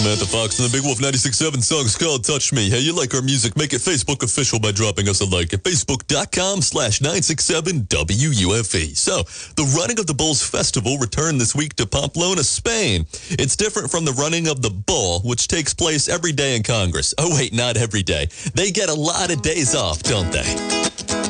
Samantha Fox and the Big Wolf 96.7 song's called Touch Me. Hey, you like our music? Make it Facebook official by dropping us a like at facebook.com/967 WUFE. So, the Running of the Bulls Festival returned this week to Pamplona, Spain. It's different from the Running of the Bull, which takes place every day in Congress. Oh, wait, not every day. They get a lot of days off, don't they?